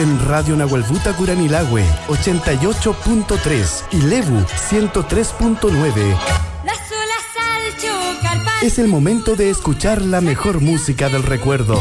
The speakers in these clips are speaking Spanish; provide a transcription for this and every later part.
en Radio Nahuelbuta Curanilahue 88.3 y Lebu 103.9. Es el momento de escuchar la mejor música del recuerdo.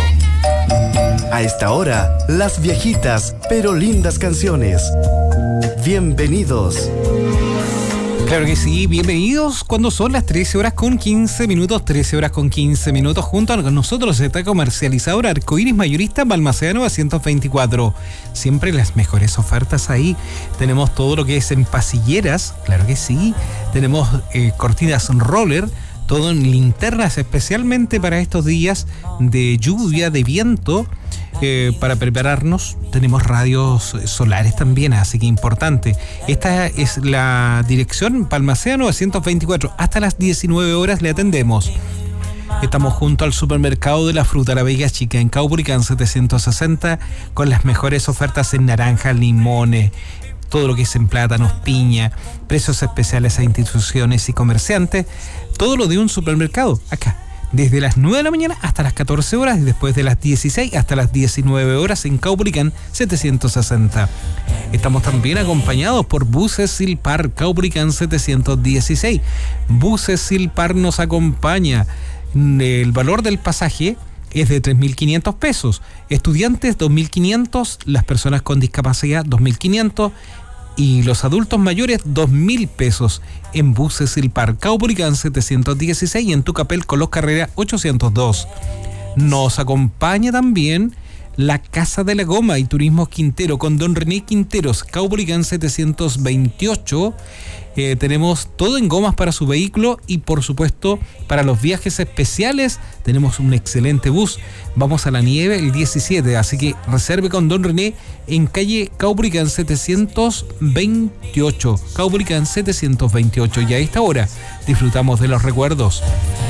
A esta hora, las viejitas pero lindas canciones. Bienvenidos. Claro que sí, bienvenidos cuando son las 13 horas con 15 minutos, 13 horas con 15 minutos. Junto a nosotros está comercializadora Arcoíris Mayorista Balmaceda 924. Siempre las mejores ofertas ahí. Tenemos todo lo que es en pasilleras, claro que sí. Tenemos cortinas roller, todo en linternas, especialmente para estos días de lluvia, de viento. Para prepararnos, tenemos radios solares también, así que importante. Esta es la dirección Balmaceda 924. Hasta las 19 horas le atendemos. Estamos junto al supermercado de la fruta La Vega Chica en Caupolicán 760 con las mejores ofertas en naranja, limones, todo lo que es en plátanos, piña, precios especiales a instituciones y comerciantes. Todo lo de un supermercado acá. Desde las 9 de la mañana hasta las 14 horas y después de las 16 hasta las 19 horas en Caupolicán 760. Estamos también acompañados por Buses Silpar Caupolicán 716. Buses Silpar nos acompaña. El valor del pasaje es de 3.500 pesos. Estudiantes 2.500, las personas con discapacidad 2.500 y los adultos mayores 2.000 pesos en Buses Silpar Caupolicán 716 y en Tucapel Colós Carrera 802. Nos acompaña también la Casa de la Goma y Turismo Quintero con Don René Quinteros, Caupolicán 728. Tenemos todo en gomas para su vehículo y por supuesto para los viajes especiales tenemos un excelente bus. Vamos a la nieve el 17, así que reserve con Don René en calle Caupolicán 728. Caupolicán 728 y a esta hora disfrutamos de los recuerdos.